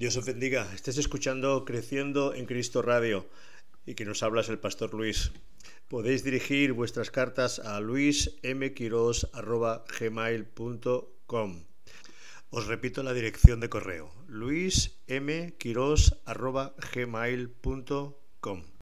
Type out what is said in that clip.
Dios os bendiga. Estés escuchando Creciendo en Cristo Radio y que nos hablas el Pastor Luis. Podéis dirigir vuestras cartas a luismquiros@gmail.com. Os repito la dirección de correo: luismquiros@gmail.com.